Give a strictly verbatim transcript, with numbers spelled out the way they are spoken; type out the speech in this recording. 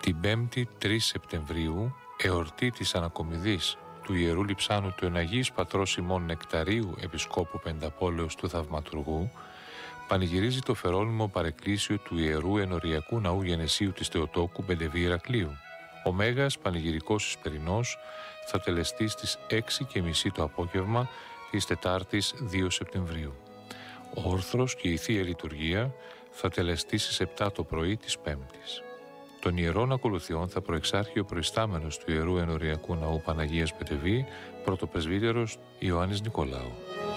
Την Πέμπτη τρεις Σεπτεμβρίου, εορτή της Ανακομιδής του Ιερού Λειψάνου του Εναγίης Πατρός ημών Νεκταρίου Επισκόπου Πενταπόλεως του Θαυματουργού, πανηγυρίζει το φερόνιμο παρεκκλήσιο του Ιερού Ενοριακού Ναού Γενεσίου της Θεοτόκου Μπεντεβή Ηρακλείου. Ο Μέγας Πανηγυρικός Ισπερινός θα τελεστεί στις έξι και μισή το απόγευμα της Τετάρτης δύο Σεπτεμβρίου. Ο όρθρος και η Θεία Λειτουργία θα τελεστεί στις επτά το πρωί της Πέμπτης. Των ιερών ακολουθιών θα προεξάρχει ο προϊστάμενος του Ιερού Ενοριακού Ναού Παναγίας Πετεβή, πρωτοπρεσβύτερος Ιωάννης Νικολάου.